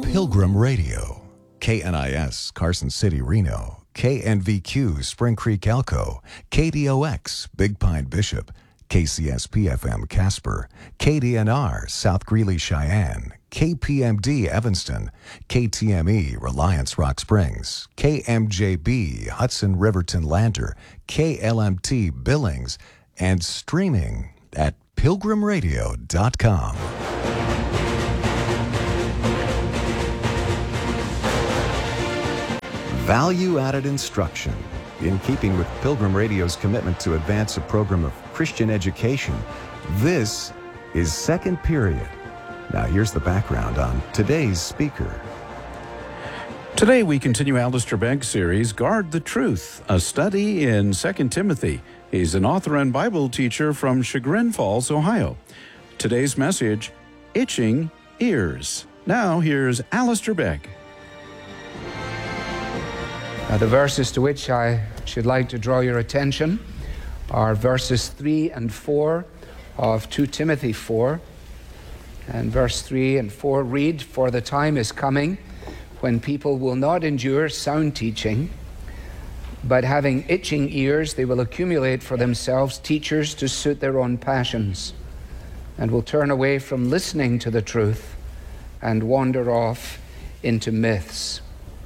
Pilgrim Radio, KNIS, Carson City, Reno, KNVQ, Spring Creek, Elko, KDOX, Big Pine, Bishop, KCSP-FM, Casper, KDNR, South Greeley, Cheyenne, KPMD, Evanston, KTME, Reliance, Rock Springs, KMJB, Hudson, Riverton, Lander, KLMT, Billings, and streaming at pilgrimradio.com. Value-added instruction. In keeping with Pilgrim Radio's commitment to advance a program of Christian education, this is Second Period. Now here's the background on today's speaker. Today we continue Alistair Begg's series, Guard the Truth, a study in 2 Timothy. He's an author and Bible teacher from Chagrin Falls, Ohio. Today's message, Itching Ears. Now here's Alistair Begg. The verses to which I should like to draw your attention are verses 3 and 4 of 2 Timothy 4. And verse 3 and 4 read, "For the time is coming when people will not endure sound teaching, but having itching ears, they will accumulate for themselves teachers to suit their own passions, and will turn away from listening to the truth and wander off into myths."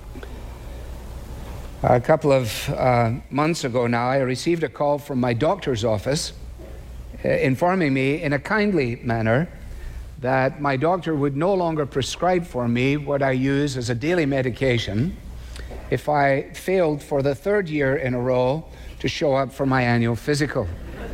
A couple of months ago now, I received a call from my doctor's office informing me in a kindly manner that my doctor would no longer prescribe for me what I use as a daily medication if I failed for the third year in a row to show up for my annual physical.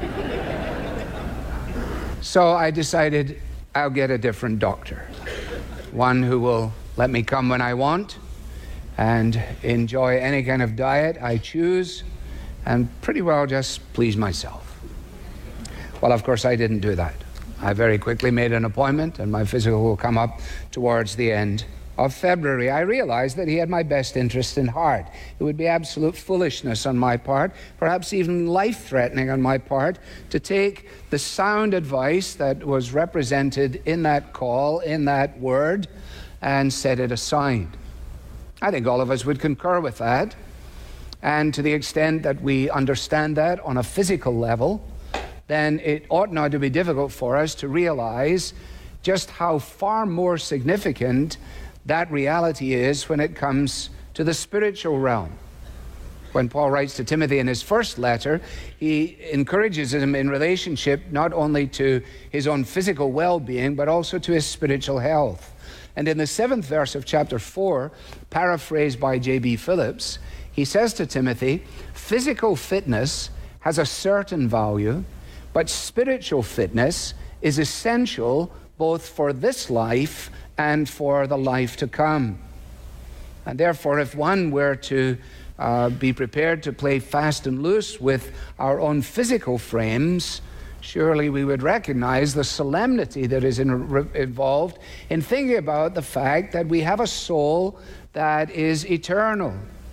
So I decided I'll get a different doctor, one who will let me come when I want and enjoy any kind of diet I choose and pretty well just please myself. Well, of course, I didn't do that. I very quickly made an appointment, and my physical will come up towards the end of February. I realized that he had my best interest in heart. It would be absolute foolishness on my part, perhaps even life-threatening on my part, to take the sound advice that was represented in that call, in that word, and set it aside. I think all of us would concur with that. And to the extent that we understand that on a physical level, then it ought not to be difficult for us to realize just how far more significant that reality is when it comes to the spiritual realm. When Paul writes to Timothy in his first letter, he encourages him in relationship not only to his own physical well-being, but also to his spiritual health. And in the 7th verse of chapter 4, paraphrased by J.B. Phillips, he says to Timothy, "Physical fitness has a certain value, but spiritual fitness is essential both for this life and for the life to come." And therefore, if one were to be prepared to play fast and loose with our own physical frames, surely we would recognize the solemnity that is involved in thinking about the fact that we have a soul that is eternal.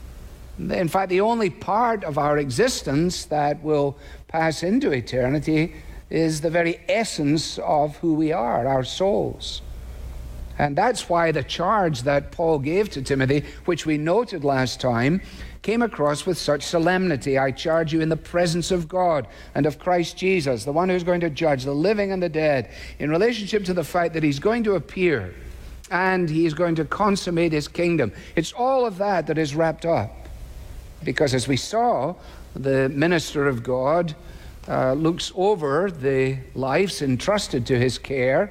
In fact, the only part of our existence that will pass into eternity is the very essence of who we are, our souls. And that's why the charge that Paul gave to Timothy, which we noted last time, came across with such solemnity. "I charge you in the presence of God and of Christ Jesus, the one who's going to judge the living and the dead," in relationship to the fact that he's going to appear and he's going to consummate his kingdom. It's all of that that is wrapped up. Because as we saw, the minister of God looks over the lives entrusted to his care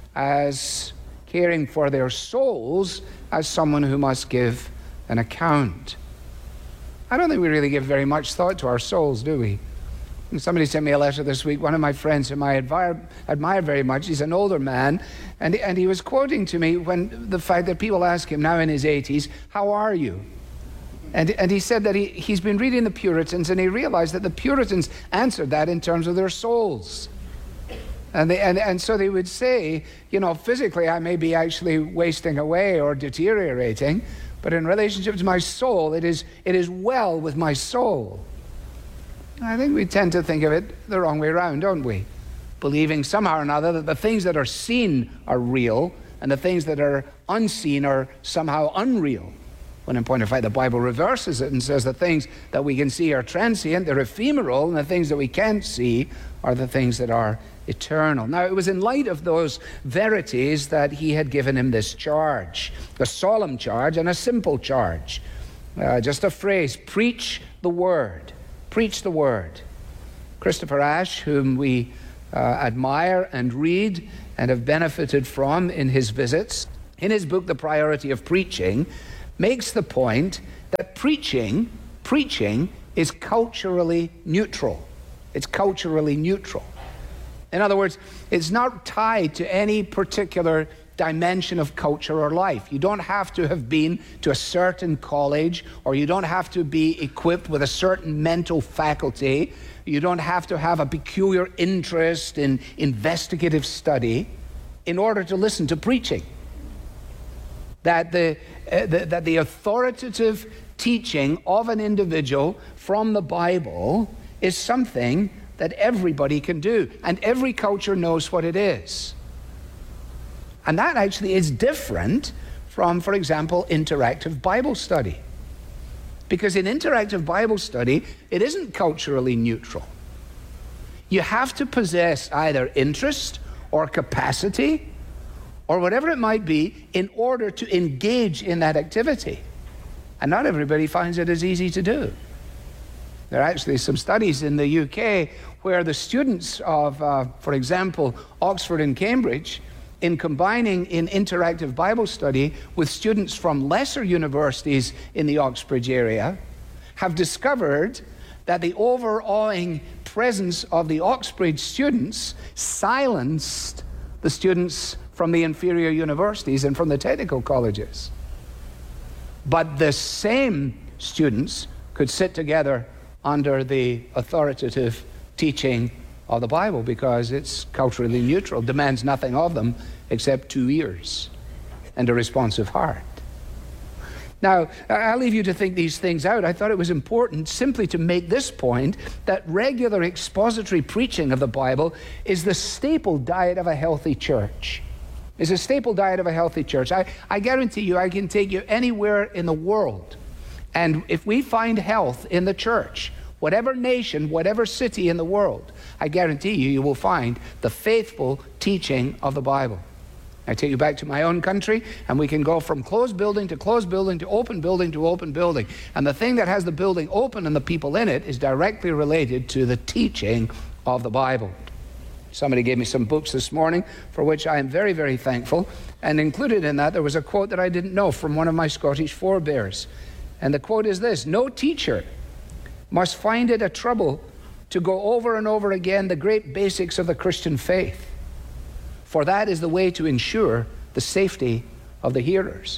as caring for their souls as someone who must give an account. I don't think we really give very much thought to our souls, do we? And somebody sent me a letter this week, one of my friends whom I admire very much. He's an older man, and he was quoting to me when the fact that people ask him now in his 80s, "How are you?" And he said that he's been reading the Puritans, and he realized that the Puritans answered that in terms of their souls. And so they would say, you know, physically I may be actually wasting away or deteriorating, but in relationship to my soul, it is well with my soul. I think we tend to think of it the wrong way around, don't we? Believing somehow or another that the things that are seen are real and the things that are unseen are somehow unreal. When in point of fact, the Bible reverses it and says the things that we can see are transient, they're ephemeral, and the things that we can't see are the things that are eternal. Now, it was in light of those verities that he had given him this charge, a solemn charge and a simple charge. Just a phrase, preach the word. Preach the word. Christopher Ash, whom we admire and read and have benefited from in his visits, in his book, The Priority of Preaching, makes the point that preaching is culturally neutral. It's culturally neutral. In other words, it's not tied to any particular dimension of culture or life. You don't have to have been to a certain college, or you don't have to be equipped with a certain mental faculty. You don't have to have a peculiar interest in investigative study in order to listen to preaching. That the authoritative teaching of an individual from the Bible is something that everybody can do, and every culture knows what it is. And that actually is different from, for example, interactive Bible study. Because in interactive Bible study, it isn't culturally neutral. You have to possess either interest or capacity or whatever it might be in order to engage in that activity. And not everybody finds it as easy to do. There are actually some studies in the UK where the students of, for example, Oxford and Cambridge, in combining in interactive Bible study with students from lesser universities in the Oxbridge area, have discovered that the overawing presence of the Oxbridge students silenced the students from the inferior universities and from the technical colleges. But the same students could sit together under the authoritative teaching of the Bible because it's culturally neutral, demands nothing of them except 2 ears and a responsive heart. Now, I'll leave you to think these things out. I thought it was important simply to make this point that regular expository preaching of the Bible is the staple diet of a healthy church. It's a staple diet of a healthy church. I guarantee you I can take you anywhere in the world, and if we find health in the church, whatever nation, whatever city in the world, I guarantee you will find the faithful teaching of the Bible. I take you back to my own country, and we can go from closed building to closed building to open building to open building. And the thing that has the building open and the people in it is directly related to the teaching of the Bible. Somebody gave me some books this morning for which I am very, very thankful. And included in that, there was a quote that I didn't know from one of my Scottish forebears. And the quote is this: "No teacher must find it a trouble to go over and over again the great basics of the Christian faith, for that is the way to ensure the safety of the hearers."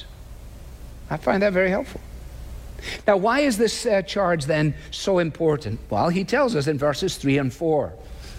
I find that very helpful. Now, why is this charge then so important? Well, he tells us in verses 3 and 4.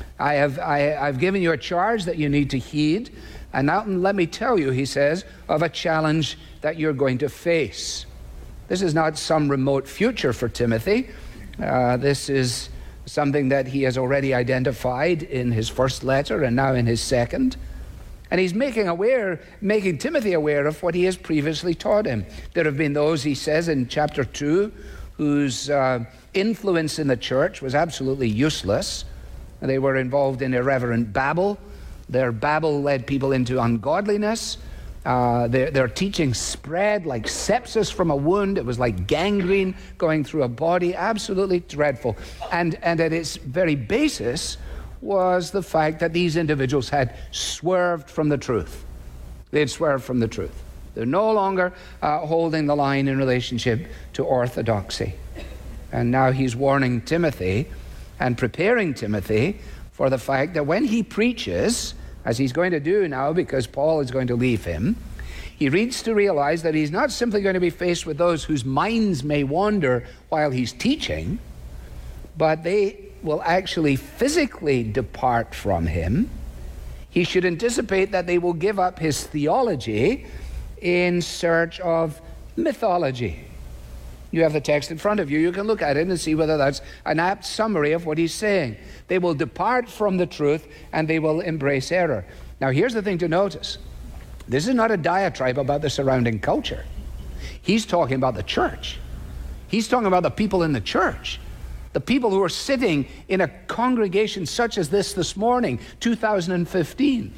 I've given you a charge that you need to heed, and now let me tell you, he says, of a challenge that you're going to face. This is not some remote future for Timothy. This is something that he has already identified in his first letter and now in his second. And he's making Timothy aware of what he has previously taught him. There have been those, he says in chapter 2, whose influence in the church was absolutely useless. They were involved in irreverent babble. Their babble led people into ungodliness. Their teaching spread like sepsis from a wound. It was like gangrene going through a body. Absolutely dreadful. And at its very basis was the fact that these individuals had swerved from the truth. They had swerved from the truth. They're no longer holding the line in relationship to orthodoxy. And now he's warning Timothy and preparing Timothy for the fact that when he preaches, as he's going to do now because Paul is going to leave him, he needs to realize that he's not simply going to be faced with those whose minds may wander while he's teaching, but they will actually physically depart from him. He should anticipate that they will give up his theology in search of mythology. You have the text in front of you. You can look at it and see whether that's an apt summary of what he's saying. They will depart from the truth and they will embrace error. Now, here's the thing to notice. This is not a diatribe about the surrounding culture. He's talking about the church. He's talking about the people in the church. The people who are sitting in a congregation such as this morning, 2015,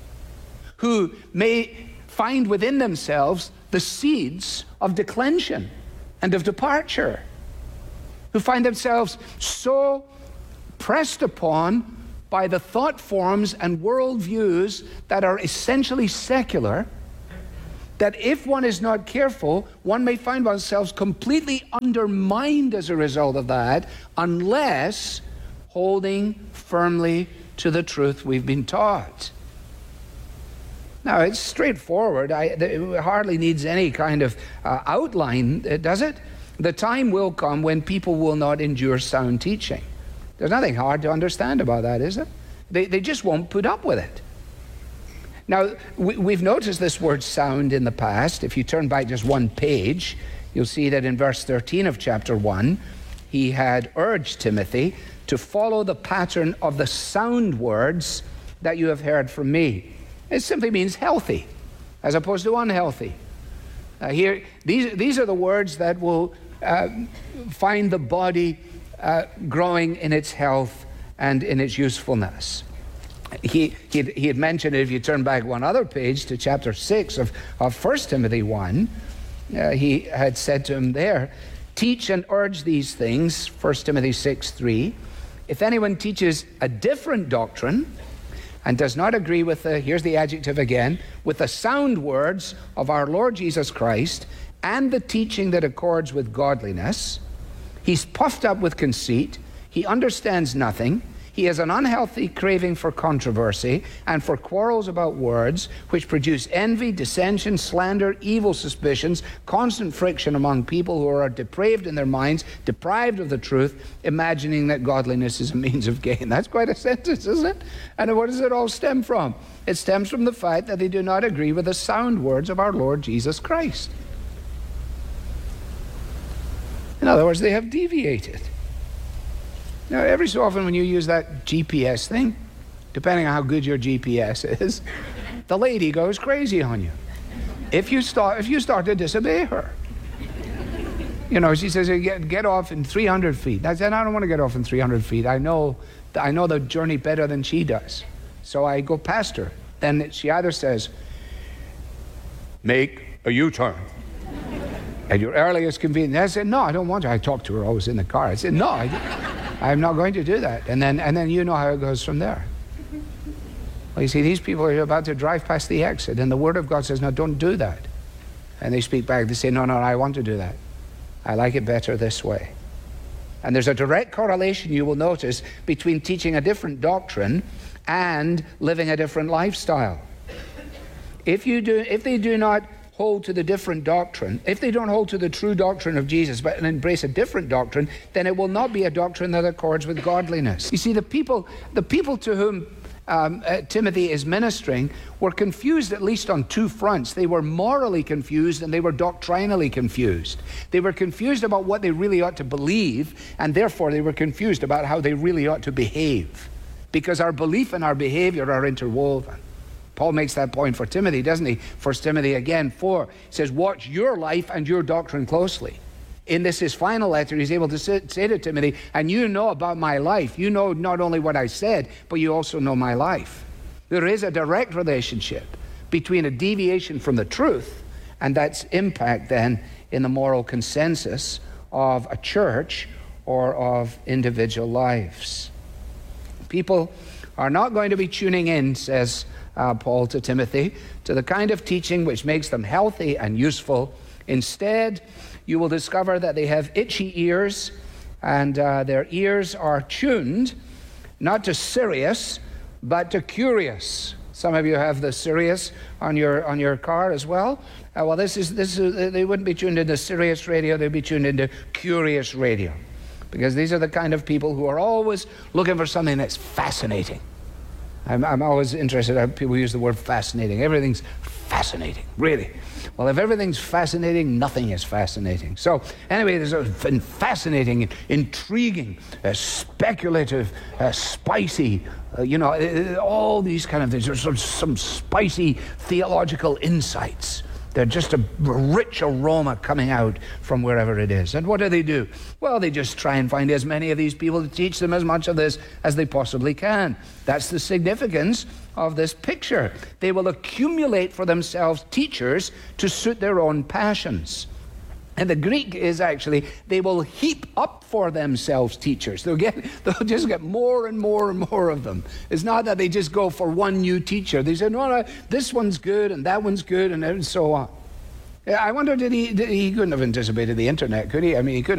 who may find within themselves the seeds of declension and of departure, who find themselves so pressed upon by the thought forms and worldviews that are essentially secular, that if one is not careful, one may find oneself completely undermined as a result of that, unless holding firmly to the truth we've been taught. Now, it's straightforward. It hardly needs any kind of outline, does it? The time will come when people will not endure sound teaching. There's nothing hard to understand about that, is there? They just won't put up with it. Now, we've noticed this word sound in the past. If you turn back just one page, you'll see that in verse 13 of chapter 1, he had urged Timothy to follow the pattern of the sound words that you have heard from me. It simply means healthy, as opposed to unhealthy. Here, these are the words that will find the body growing in its health and in its usefulness. He had mentioned it, if you turn back one other page to chapter 6 of 1 Timothy 1, he had said to him there, teach and urge these things, 1 Timothy 6:3. If anyone teaches a different doctrine and does not agree with here's the adjective again, with the sound words of our Lord Jesus Christ and the teaching that accords with godliness, he's puffed up with conceit, he understands nothing, he has an unhealthy craving for controversy and for quarrels about words, which produce envy, dissension, slander, evil suspicions, constant friction among people who are depraved in their minds, deprived of the truth, imagining that godliness is a means of gain. That's quite a sentence, isn't it? And what does it all stem from? It stems from the fact that they do not agree with the sound words of our Lord Jesus Christ. In other words, they have deviated. Now, every so often when you use that GPS thing, depending on how good your GPS is, the lady goes crazy on you. If you start to disobey her. You know, she says, get off in 300 feet. I said, I don't want to get off in 300 feet. I know the journey better than she does. So I go past her. Then she either says, make a U-turn at your earliest convenience. I said, no, I don't want to. I talked to her always in the car. I said, no, I'm not going to do that. And then you know how it goes from there. Well, you see, these people are about to drive past the exit, and the Word of God says, no, don't do that. And they speak back. They say, no, I want to do that. I like it better this way. And there's a direct correlation, you will notice, between teaching a different doctrine and living a different lifestyle. If they do not hold to the different doctrine, if they don't hold to the true doctrine of Jesus but embrace a different doctrine, then it will not be a doctrine that accords with godliness. You see, the people to whom Timothy is ministering were confused at least on two fronts. They were morally confused and they were doctrinally confused. They were confused about what they really ought to believe, and therefore they were confused about how they really ought to behave, because our belief and our behavior are interwoven. Paul makes that point for Timothy, doesn't he? 1 Timothy again 4, he says, watch your life and your doctrine closely. In this, his final letter, he's able to say to Timothy, and you know about my life. You know not only what I said, but you also know my life. There is a direct relationship between a deviation from the truth and that's impact then in the moral consensus of a church or of individual lives. People are not going to be tuning in, says Paul to Timothy, to the kind of teaching which makes them healthy and useful. Instead, you will discover that they have itchy ears, and their ears are tuned not to serious, but to curious. Some of you have the Sirius on your car as well. Well, this is they wouldn't be tuned into Sirius radio; they'd be tuned into curious radio, because these are the kind of people who are always looking for something that's fascinating. I'm always interested in how people use the word fascinating. Everything's fascinating. fascinating, really. Well, if everything's fascinating, nothing is fascinating. So anyway, there's a fascinating, intriguing, speculative, spicy, all these kind of things. There's some spicy theological insights. They're just a rich aroma coming out from wherever it is. And what do? Well, they just try and find as many of these people to teach them as much of this as they possibly can. That's the significance of this picture. They will accumulate for themselves teachers to suit their own passions. And the Greek is actually, they will heap up for themselves teachers. They'll just get more and more and more of them. It's not that they just go for one new teacher. They say, no, this one's good and that one's good and so on. I wonder, he couldn't have anticipated the internet, could he? I mean, he couldn't.